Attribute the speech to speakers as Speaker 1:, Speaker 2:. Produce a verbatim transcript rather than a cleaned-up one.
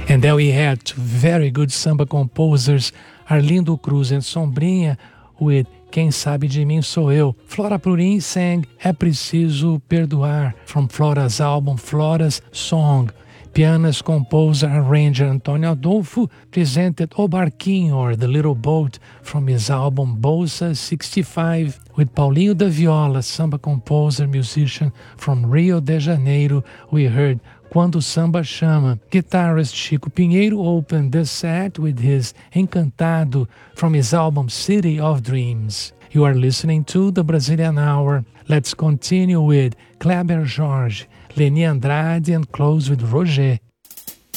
Speaker 1: And then we had two very good samba composers, Arlindo Cruz and Sombrinha, with Quem Sabe de Mim Sou Eu. Flora Purim sang É Preciso Perdoar from Flora's album Flora's Song. Pianist, composer, arranger Antônio Adolfo presented O Barquinho, or The Little Boat, from his album Bolsa sixty-five. With Paulinho da Viola, samba composer, musician from Rio de Janeiro, we heard Quando Samba Chama. Guitarist Chico Pinheiro opened the set with his Encantado from his album City of Dreams. You are listening to the Brazilian Hour. Let's continue with Kleber Jorge, Leni Andrade, and close with Roger.